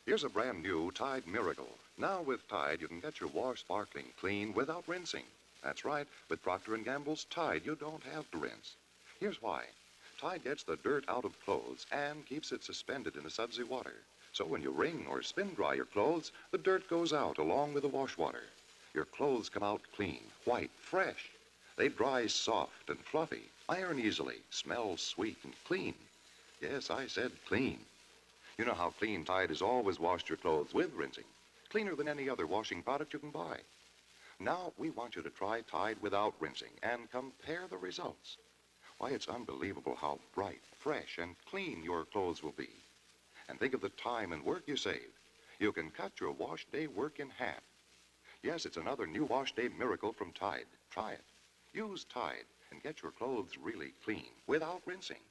Here's a brand new Tide Miracle. Now with Tide, you can get your wash sparkling clean without rinsing. That's right. With Procter & Gamble's Tide, you don't have to rinse. Here's why. Tide gets the dirt out of clothes and keeps it suspended in the sudsy water. So when you wring or spin dry your clothes, the dirt goes out along with the wash water. Your clothes come out clean, white, fresh. They dry soft and fluffy, iron easily, smell sweet and clean. Yes, I said clean. You know how clean Tide has always washed your clothes with rinsing. Cleaner than any other washing product you can buy. Now we want you to try Tide without rinsing and compare the results. Why, it's unbelievable how bright, fresh, and clean your clothes will be. And think of the time and work you save. You can cut your wash day work in half. Yes, it's another new wash day miracle from Tide. Try it. Use Tide and get your clothes really clean without rinsing.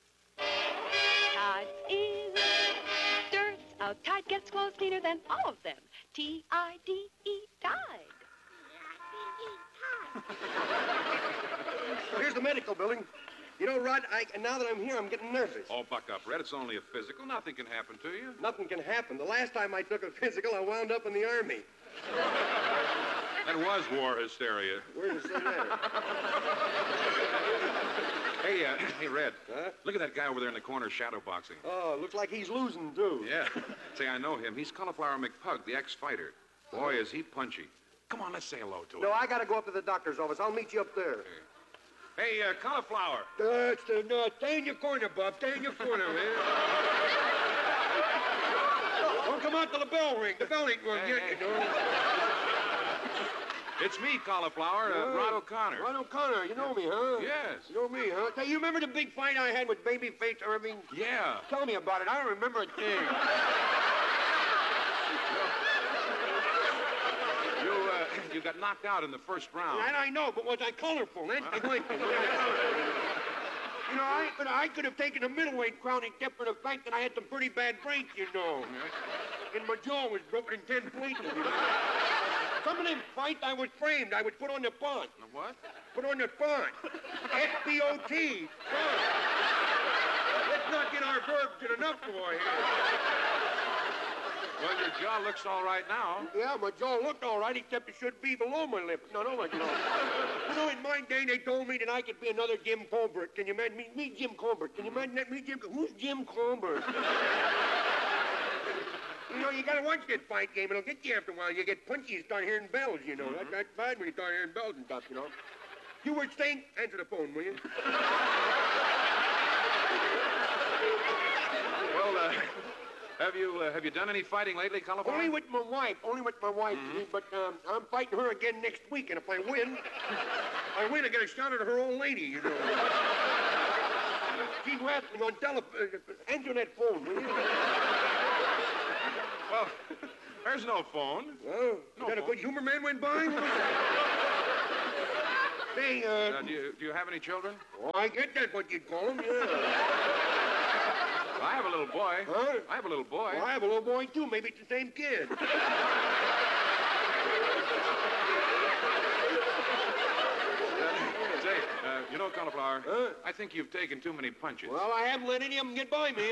Tide is dirt out. Tide gets clothes cleaner than all of them. T-I-D-E, Tide. Here's the medical building. You know, Rod, now that I'm here, I'm getting nervous. Oh, buck up, Red. It's only a physical. Nothing can happen to you. Nothing can happen. The last time I took a physical, I wound up in the Army. That was war hysteria. Where did it say that? Hey, Red. Huh? Look at that guy over there in the corner shadow boxing. Oh, looks like he's losing, too. Yeah. Say, I know him. He's Cauliflower McPug, the ex-fighter. Boy, is he punchy. Come on, let's say hello to him. No, I got to go up to the doctor's office. I'll meet you up there. Hey, Cauliflower. No, stay in your corner, Bob. Stay in your corner, man. Don't come out till the bell ring. The bell ain't going yet, you know. It's me, Cauliflower, Rod O'Connor. Rod O'Connor, you know me, huh? Yes. You know me, huh? Hey, you remember the big fight I had with Babyface Irving? Yeah. Tell me about it. I don't remember a thing. You got knocked out in the first round. That I know, but was I colorful? That's the question. You know, I could have taken a middleweight crown except for the fact that I had some pretty bad breaks, you know. And my jaw was broken in 10 places, you know. Some of them fights, I was framed. I was put on the pont. The what? Put on the pont. S-P-O-T. Let's not get our verbs in enough for here. Well, your jaw looks all right now. Yeah, my jaw looked all right, except it should be below my lip. No. You know, in my day, they told me that I could be another Jim Colbert. Can you imagine me Jim Colbert? Can you imagine that, me Jim? Who's Jim Colbert? You know, you got to watch this fight game. It'll get you after a while. You get punchy, you start hearing bells, you know. Mm-hmm. That's bad when you start hearing bells and stuff, you know. You were saying, answer the phone, will you? Well, have you done any fighting lately, Cauliflower? Only with my wife. Mm-hmm. But I'm fighting her again next week, and if I win, I get a shot at her old lady, you know. She's laughing on answer that phone, will you? Well, there's no phone. Well, is that a good humor man went by? Say, do you have any children? Oh, I get that's what you'd call them, yeah. I have a little boy. Huh? I have a little boy. Well, I have a little boy, too. Maybe it's the same kid. Say, you know, Cauliflower, huh? I think you've taken too many punches. Well, I haven't let any of them get by me.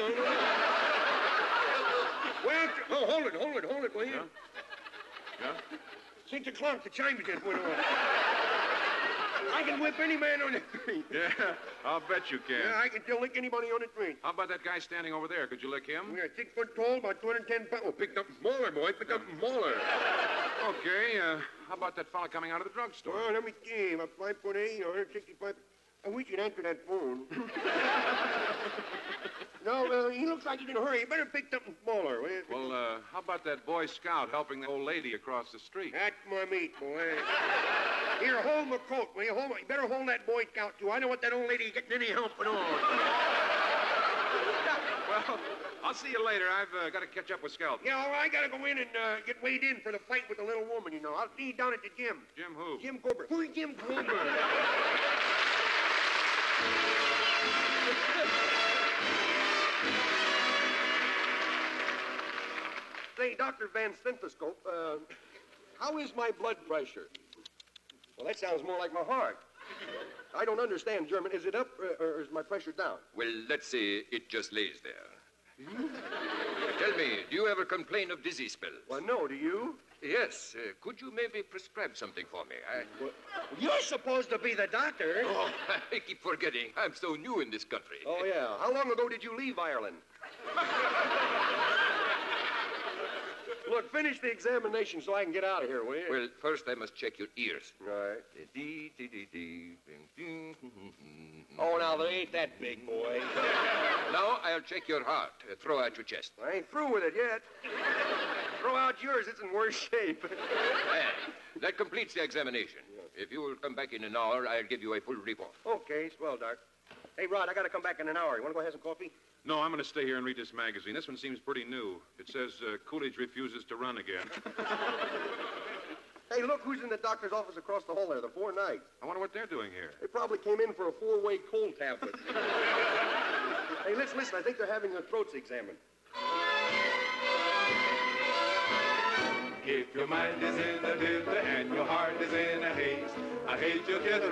Well, hold it, will you? Yeah? 6 o'clock, the chimes just went off. I can whip any man on the street. Yeah, I'll bet you can. Yeah, I can still lick anybody on the street. How about that guy standing over there? Could you lick him? We're 6 foot tall, about 210 pounds. Oh, picked up smaller, boy. Picked up smaller. Okay, how about that fella coming out of the drugstore? Well, let me see. About 5'8", 165. I wish you'd answer that phone. No, he looks like he's in a hurry. You better pick something smaller. Well, how about that Boy Scout helping the old lady across the street? That's my meat, boy. Here, hold my coat, will you? You better hold that Boy Scout, too. I don't want that old lady getting any help at all. Well, I'll see you later. I've got to catch up with Skelton. Yeah, all right, I got to go in and get weighed in for the fight with the little woman, you know. I'll see you down at the gym. Jim who? Jim Colbert. Who's Jim Colbert? Say, Dr. Van Stethoscope, how is my blood pressure? Well, that sounds more like my heart. I don't understand German. Is it up or is my pressure down? Well, let's say it just lays there. Tell me, do you ever complain of dizzy spells? Well, no, do you? Yes. Could you maybe prescribe something for me? Well, you're supposed to be the doctor. Oh, I keep forgetting. I'm so new in this country. Oh, yeah. How long ago did you leave Ireland? Look, finish the examination so I can get out of here, will you? Well, first I must check your ears. Right. Oh, now, they ain't that big, boy. Now I'll check your heart. Throw out your chest. I ain't through with it yet. Throw out yours. It's in worse shape. There. That completes the examination. If you will come back in an hour, I'll give you a full report. Okay, swell, Doc. Hey, Rod, I got to come back in an hour. You want to go have some coffee? No, I'm going to stay here and read this magazine. This one seems pretty new. It says Coolidge refuses to run again. Hey, look who's in the doctor's office across the hall there, the four knights. I wonder what they're doing here. They probably came in for a four-way cold tablet. Hey, listen. I think they're having their throats examined. If your mind is in a diddler and your heart is in a haze, I hate you'll get